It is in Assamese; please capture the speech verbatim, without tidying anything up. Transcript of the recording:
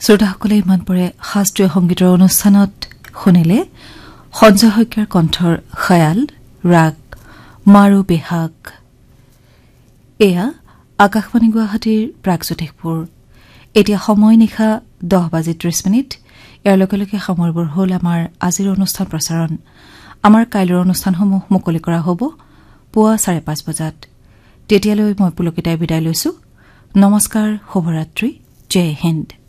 শ্ৰোতাসকলে ইমান পৰে শাস্ত্ৰীয় সংগীতৰ অনুষ্ঠানত শুনিলে সঞ্জয় শইকীয়াৰ কণ্ঠৰ খয়াল ৰাগ মাৰো বেহাগ। এয়া আকাশবাণী গুৱাহাটীৰ প্ৰাগজ্যোতিষপুৰ। এতিয়া সময় নিশা দহ বাজি ত্ৰিশ মিনিট। ইয়াৰ লগে লগে সামৰিবৰ হ'ল আমাৰ আজিৰ অনুষ্ঠান প্ৰচাৰণ। আমাৰ কাইলৈৰ অনুষ্ঠানসমূহ মুকলি কৰা হ'ব পুৱা চাৰে পাঁচ বজাত। তেতিয়ালৈ মই পুলকিতাই বিদায় লৈছো। নমস্কাৰ, শুভৰাত্ৰি, জয় হিন্দ।